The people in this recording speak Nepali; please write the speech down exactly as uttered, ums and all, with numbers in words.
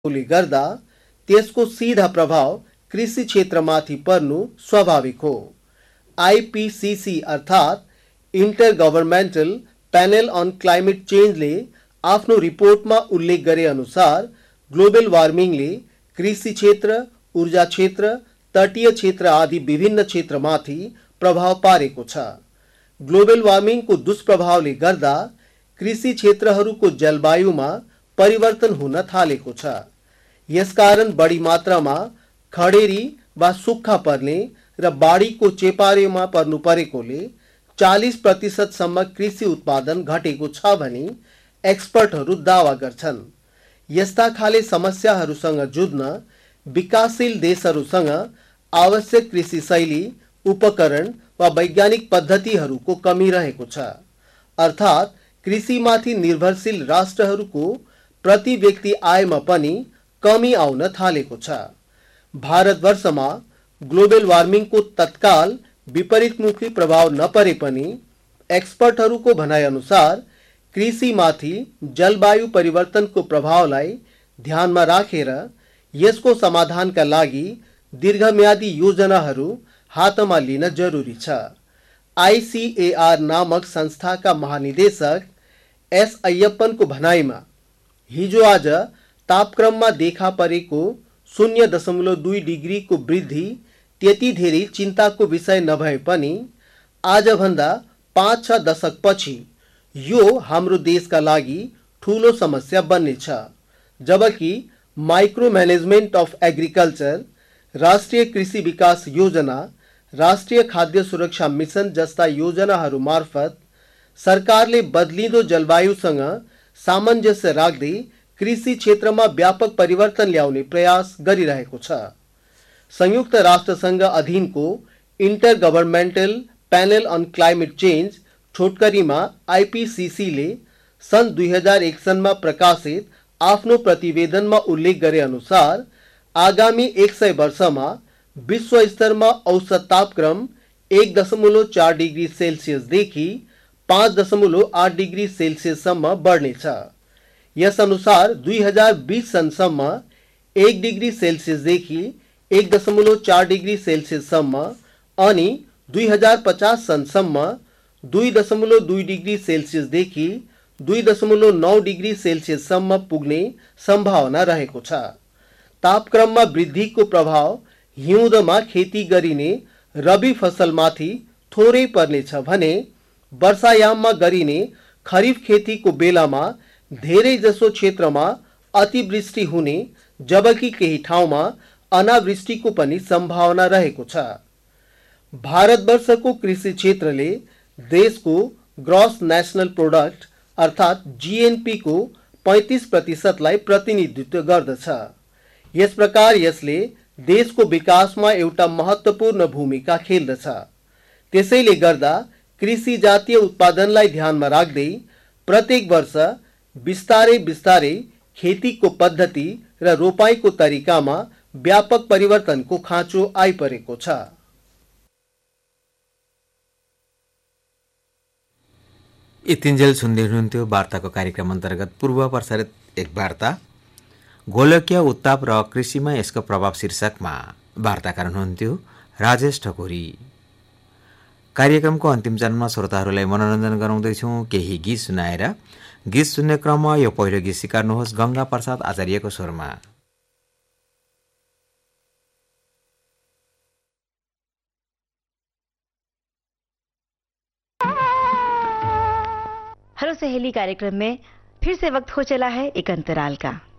ले गर्दा त्यसको सीधा प्रभाव कृषि क्षेत्रमाथि पर्नु स्वाभाविक हो। आईपीसीसी अर्थात inter governmental panel on climate चेंजले आफ्नो रिपोर्टमा उल्लेख गरे अनुसार ग्लोबल वार्मिङले कृषि क्षेत्र, ऊर्जा क्षेत्र, तटीय क्षेत्र आदि विभिन्न क्षेत्रमाथि प्रभाव पारेको छ। ग्लोबल वार्मिङको दुष्प्रभावले गर्दा कृषि क्षेत्रहरूको जलवायुमा परिवर्तन हुन थालेको छ। यसकारण बढी मात्रामा खडेरी वा सुक्खा पर्ने र बाढीको चेपारेमा पर्नु परेकोले चालीस प्रतिशत सम्म कृषि उत्पादन घटेको छ भनी एक्सपर्टहरू दावा गर्छन्। यस्ता खाले समस्याहरूसँग जुझ्न विकासशील देशहरूसँग आवश्यक कृषि शैली, उपकरण वा वैज्ञानिक पद्धतिहरूको कमी रहेको छ। अर्थात् कृषिमाथि निर्भरशील राष्ट्रहरूको प्रति व्यक्ति आयमा पनि कमी आउन थालेको छ। भारतवर्षमा ग्लोबल वार्मिङको तत्काल विपरीतमुखी प्रभाव नपरे पनि एक्सपर्टहरूको भनाइ अनुसार कृषिमाथि जलवायु परिवर्तनको प्रभावलाई ध्यानमा राखेर यसको समाधानका लागि दीर्घम्यादी योजनाहरू हातमा लिन जरुरी छ। आईसीएआर नामक संस्थाका महानिदेशक एस अय्यप्पनको भनाइमा हिजो आज तापक्रममा देखा परेको शून्य दशमलव दुई डिग्रीको वृद्धि त्यति धेरै चिन्ताको विषय नभए पनि आजभन्दा पाँच छ दशकपछि यो हाम्रो देशका लागि ठूलो समस्या बन्नेछ। जबकि माइक्रो मैनेजमेंट अफ एग्रीकल्चर, राष्ट्रिय कृषि विकास योजना, राष्ट्रिय खाद्य सुरक्षा मिशन जस्ता योजनाहरू मार्फत सरकारले बदलिँदो जलवायुसँग सामञ्जस्य राख्दै कृषि क्षेत्रमा व्यापक परिवर्तन ल्याउने प्रयास गरिरहेको छ। संयुक्त राष्ट्र संघ अधीनको inter governmental panel on climate change छोटकरीमा आईपीसीसी ले सन् दुई हजार एक सनमा प्रकाशित आफ्नो प्रतिवेदनमा उल्लेख गरे अनुसार आगामी एक सय वर्षमा विश्व स्तरमा औसत तापक्रम एक दशमलव चार डिग्री सेल्सियस देखि पाँच दशमलव आठ डिग्री सेल्सियससम्म बढ्नेछ। यस अनुसार दुई हजार बीस सनसम्म एक डिग्री सेल्सियसदेखि एक दशमलव चार डिग्री सेल्सियससम्म अनि दुई हजार पचास सनसम्म दुई दशमलव दुई डिग्री सेल्सियसदेखि दुई दशमलव नौ डिग्री सेल्सियससम्म पुग्ने सम्भावना रहेको छ। तापक्रममा वृद्धिको प्रभाव हिउँदमा खेती गरिने रबी फसलमाथि थोरै पर्नेछ भने वर्षायाममा गरिने खरिफ खेतीको बेलामा धेरै जसो क्षेत्रमा अतिवृष्टि हुने, जबकि केही ठाउँमा अनावृष्टिको पनि सम्भावना रहेको छ। भारतवर्षको कृषि क्षेत्रले देशको ग्रॉस नेशनल प्रोडक्ट अर्थात् जीएनपी को पैंतीस प्रतिशतलाई प्रतिनिधित्व गर्दछ। यस प्रकार यसले देशको विकासमा एउटा महत्त्वपूर्ण भूमिका खेल्दछ। त्यसैले गर्दा कृषि जातीय उत्पादनलाई ध्यानमा राख्दै प्रत्येक वर्ष बिस्तारै बिस्तारै खेतीको पद्धति र रोपाईको तरिकामा व्यापक परिवर्तनको खाँचो आइपरेको छ। यतिन्जेल सुन्दै हुनुहुन्थ्यो वार्ताको कार्यक्रम अन्तर्गत पूर्व प्रसारित एक वार्ता गोलकीय उत्ताप र कृषिमा यसको प्रभाव शीर्षकमा वार्ताकार हुनुहुन्थ्यो राजेश ठकुरी। कार्यक्रमको अन्तिम चरणमा श्रोताहरूलाई मनोरञ्जन गराउँदैछौँ केही गीत सुनाएर। गीत सुन्ने क्रममा यो पहिलो गीत स्वीकार्नुहोस् गंगा प्रसाद आचार्यको स्वरमा। हेलो सहेली कार्यक्रम में फिर से वक्त हो चला है एक अंतराल का।